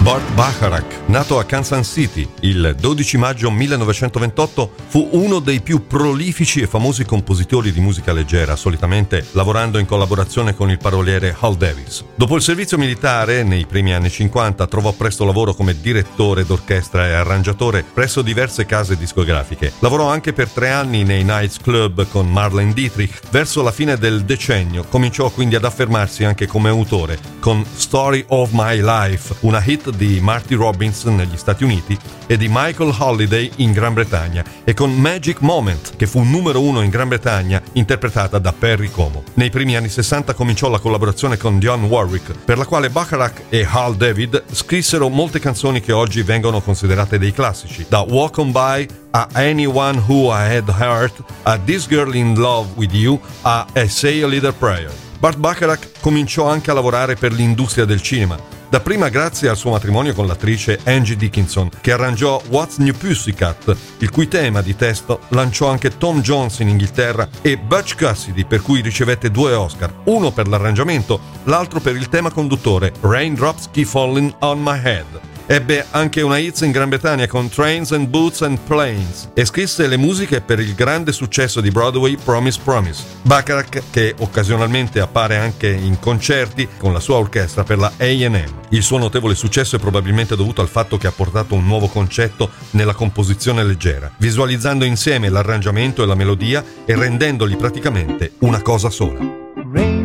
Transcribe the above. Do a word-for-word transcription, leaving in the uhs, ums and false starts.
Burt Bacharach, nato a Kansas City il dodici maggio millenovecentoventotto, fu uno dei più prolifici e famosi compositori di musica leggera, solitamente lavorando in collaborazione con il paroliere Hal Davis. Dopo il servizio militare, nei primi anni cinquanta, trovò presto lavoro come direttore d'orchestra e arrangiatore presso diverse case discografiche. Lavorò anche per tre anni nei Nights Club con Marlene Dietrich. Verso la fine del decennio cominciò quindi ad affermarsi anche come autore, con Story of My Life, una hit di Marty Robbins negli Stati Uniti e di Michael Holiday in Gran Bretagna, e con Magic Moment, che fu numero uno in Gran Bretagna, interpretata da Perry Como. Nei primi anni sessanta cominciò la collaborazione con Dionne Warwick, per la quale Bacharach e Hal David scrissero molte canzoni che oggi vengono considerate dei classici, da Walk On By a Anyone Who I Had Hurt, a This Girl in Love With You, a A Say A Little Prayer. Burt Bacharach cominciò anche a lavorare per l'industria del cinema, dapprima grazie al suo matrimonio con l'attrice Angie Dickinson, che arrangiò What's New Pussycat, il cui tema di testo lanciò anche Tom Jones in Inghilterra, e Butch Cassidy, per cui ricevette due Oscar, uno per l'arrangiamento, l'altro per il tema conduttore Raindrops Keep Falling On My Head. Ebbe anche una hits in Gran Bretagna con Trains and Boots and Planes e scrisse le musiche per il grande successo di Broadway Promise Promise. Bacharach, che occasionalmente appare anche in concerti con la sua orchestra per la A and M. Il suo notevole successo è probabilmente dovuto al fatto che ha portato un nuovo concetto nella composizione leggera, visualizzando insieme l'arrangiamento e la melodia e rendendoli praticamente una cosa sola.